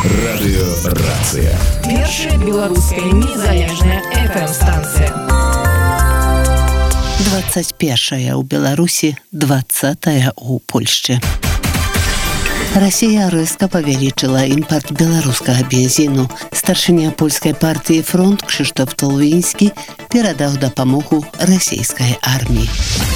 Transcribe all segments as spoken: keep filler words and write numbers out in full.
Радыёрацыя. Першая беларуская незалежная эф эм-станцыя. двадцать першая ў Беларусі, двадцатая ў Польшчы. Расія рэзка павялічыла імпарт беларускага бензіну. Старшыня польскай партыі «Фронт» Крzysztof Толвінскі перадаў дапамогу расійскай арміі.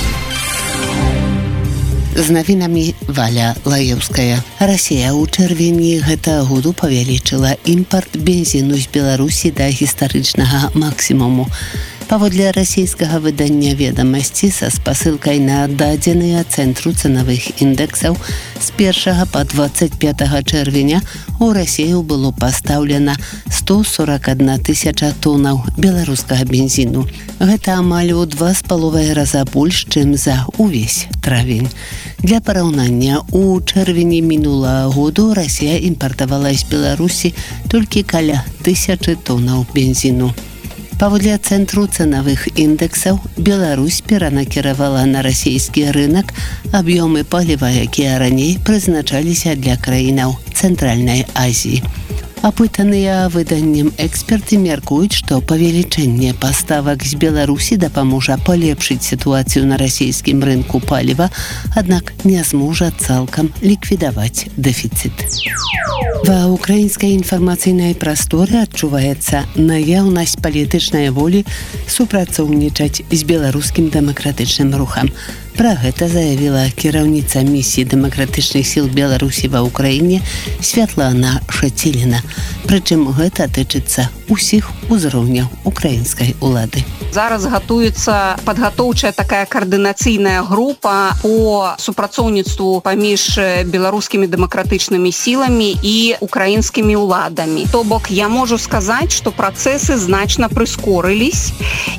З навінамі Валя Лаеўская. Расія ў чэрвені гэтага году павялічыла імпарт бензіну з Беларусі да гістарычнага максімуму. Паводле расійскага выдання «Ведамасці» са спасылкай на дадзеныя цэнтру цэнавых індэксаў з першага па дваццаць пятага чэрвеня у Расію было пастаўлена сто сорок одна тысяча тонаў беларускага бензіну. Гэта амаль у два з паловай раза больш, чым за ўвесь травень. Для параўнання, у чэрвені мінулага году Расія імпартавала з Беларусі толькі каля тысячы тонаў бензіну. Паводле цэнтру цэнавых індэксаў, Беларусь перанакіравала на расійскі рынак аб'ёмы паліва, якія раней прызначаліся для краінаў Цэнтральнай Азіі. Апытаныя выданнем эксперты мяркуюць, што павелічэнне паставак з Беларусі дапаможа палепшыць сітуацыю на расійскім рынку паліва, аднак не зможа цалкам ліквідаваць дэфіцыт. Ва ўкраінскай інфармацыйнай прасторы адчуваецца наяўнасць палітычнай волі супрацоўнічаць з беларускім дэмакратычным рухам. Пра гэта заявіла кіраўніца місіі дэмакратычных сіл Беларусі ва ўкраіне Святлана Шаціліна. Прычым гэта тычыцца ўсіх узроўняў украінскай улады. Зараз гатуецца падгатоўчая такая каардынацыйная група по супрацоўніцтву паміж беларускімі дэмакратычнымі сіламі і украінскімі ўладамі. То бок я можу сказаць, што працэсы значна прыскорылись,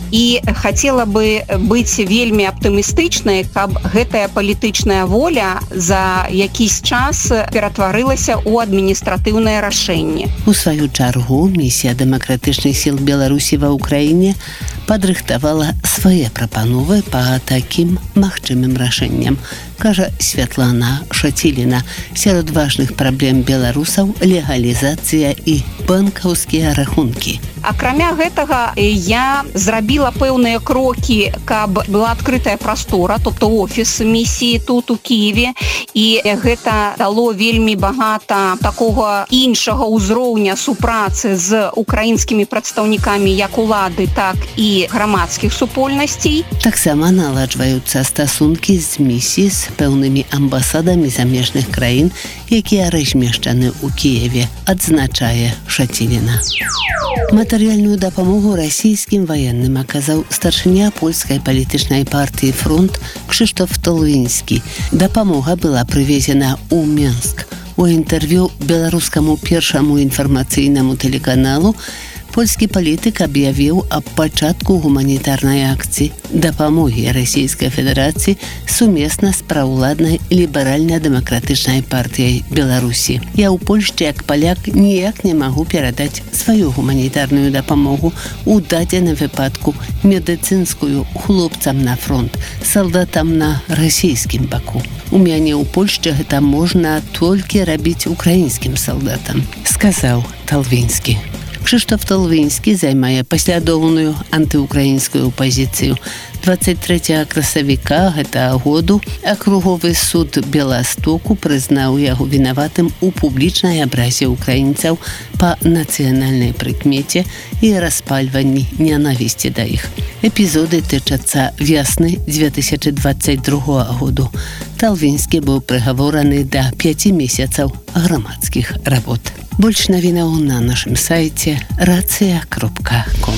і хацела бы быць вельмі аптымістычнай, каб гэтая палітычная воля за якийсь час ператварылася ў адміністратыўнае рашэнне. У сваю чаргу місія дэмакратычных сіл Беларусі ва ўкраіне падрыхтавала свае прапановы па такім магчымым рашэнням, кажа Святлана Шаціліна. Сярод важных праблем беларусаў легалізацыя і банкаўскія рахункі. Акрамя гэтага, я зрабіла пэўныя крокі, каб была адкрытая прастора, тобто офіс місіі тут у Киеве, і гэта дало вельмі багата такога іншага ўзроўня супрацы з украінскімі прадстаўнікамі як улады, так і грамадскіх супольнасцей. Таксама наладжваюцца стасункі з місіі з пэўнымі амбасадамі замежных краін, якія размешчаны ў Киеве, адзначае Шаціліна. Матэрыяльную дапамогу расійскім ваенным аказаў старшыня польскай палітычнай партыі «Фронт» Крzysztof Толвінскі. Дапамога была прывезена ў Менск. У інтэрв'ю беларускаму першаму інфармацыйнаму тэлеканалу польскі палітык аб'явіў аб пачатку гуманітарнай акцыі дапамогі Расійскай Федэрацыі сумесна з праўладнай ліберальна-дэмакратычнай партыяй Беларусі. Я ў Польшчы як паляк ніяк не магу перадаць сваю гуманітарную дапамогу у дадзеным выпадку медыцынскую хлопцам на фронт, салдатам на расійскім баку. У мяне ў Польшчы гэта можна толькі рабіць украінскім салдатам, сказаў Толвінскі. Крzysztof Толвінскі займае паслядоўную антыукраінскую пазіцыю. дваццаць трэцяга красавіка гэтага году акруговы суд Беластоку прызнаў яго вінаватым у публічнай абразе украінцаў па нацыянальнай прыкмеце і распальванні нянавісці да іх. Эпізоды тычацца вясны дзве тысячы дваццаць другога году. Толвінскі быў прыгавораны да пяці месяцаў грамадскіх работ. Больш навінаў на нашым сайце рацыя кропка ком.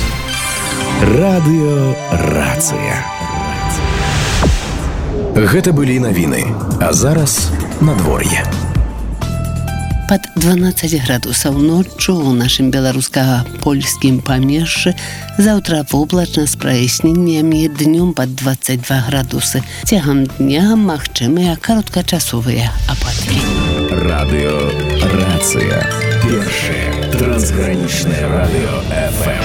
Радыёрацыя. Гэта былі навіны, а зараз надвор'е. Пад дванаццаць градусаў ноччу ў нашым беларуска-польскім памежжы, заўтра воблачна з праясненнямі, днём пад дваццаць два градусы. Цягам дня магчымыя кароткачасовыя ападкі. Радыёрацыя. Першае трансгранічнае радыё эф эм.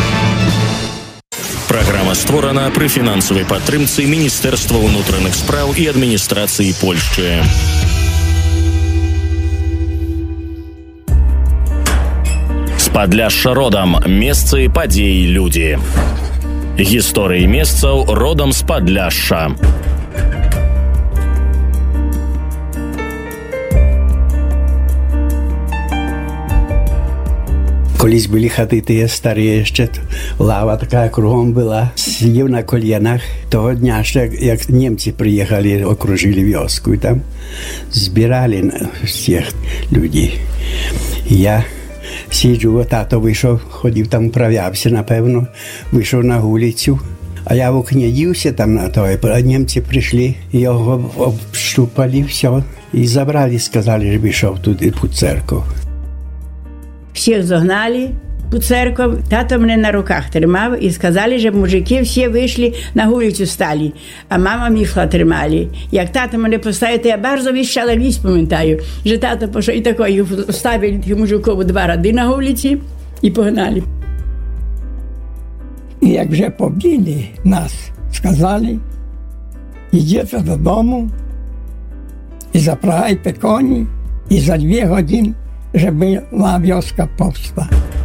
Праграма створана пры фінансавай падтрымцы Міністэрства ўнутраных спраў і адміністрацыі Польшчы. Падляшша родам. Месцы, падзеі, людзі. Гісторыі месцаў родам з Падляшша. Колись були хати ті старі ще, лава така кругом була. Сидів на колінах. Того дня ще, як німці приїхали, окружили вёску, і там збирали всіх людей. Я сиджу, тато вийшов, ходив там, правявся, напевно, вийшов на вулицю. А я в окні дівся там на той, а німці прийшли, його обштупали, все, і забрали, сказали, що пішов туди під церкву. Всіх загнали у церковь, тато мене на руках тримав і сказали, щоб мужики всі вийшли на вулицю стали, а мама міхла тримали. Як тато мене поставив, то я дуже віщала вісь, пам'ятаю, що тато пішов і такої ставили тих мужиків два ради на вулиці і погнали. І як вже побили нас, сказали, йдете додому і запрягайте коні, і за дві години że była wioska powstała.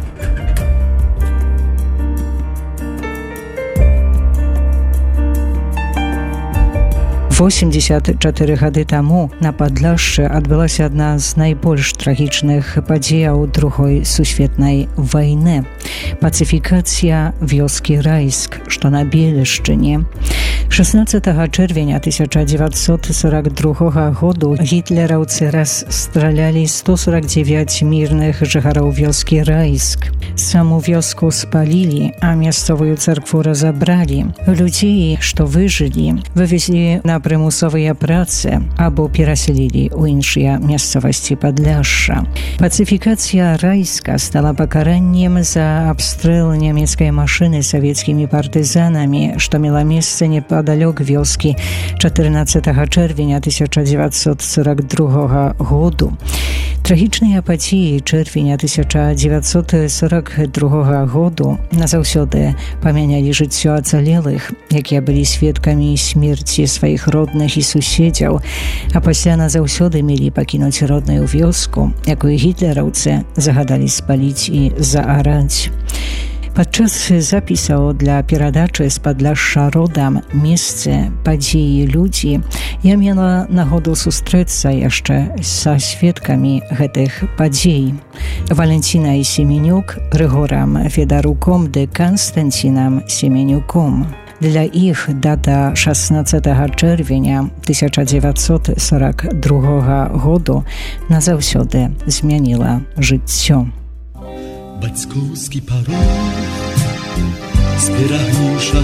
восемьдесят чатыры гады таму на Падляшшы адбылася адна з найбольш трагічных падзеяў другой сусветнай вайны. Пацыфікацыя вёскі Райск, што на Белешчыне. шестнадцатого чэрвеня тысяча девятьсот сорок другого году гітлераўцы расстралялі сто сорок девять мірных жыхароў вёскі Райск. Саму вёску спалілі, а мясцовую царкву разабралі. Людзей, што выжылі, вывезлі на прымусовыя працы або пераселілі ў іншыя мясцовасці Падляшша. Пацыфікацыя Райска стала пакараннем за абстрэл нямецкай машыны савецкімі партызанамі, што мела месца непадалёк вёскі чатырнаццатого чэрвеня тысяча девятьсот сорок другого году. Трагічныя падзеі чэрвеня тысяча девятьсот сорок другого году назаўсёды памянялі жыццё ацалелых, якія былі сведкамі смерці сваіх родных і суседзяў, а пасля назаўсёды мелі пакінуць родную вёску, якую гітлераўцы загадалі спаліць і заараць. Падчас запісаў для перадачы з Падляшша родам месцы, падзеі, людзі я мела нагоду сустрэцца яшчэ са сведкамі гэтых падзей. Валентинай Семенюк, Рыгорам Федаруком ды Константинам Семенюком. Для іх дата шестнадцатого чэрвеня тысяча девятьсот сорок другого году назаўсёды змяніла жыццё. Бацькоўскі парог з берагу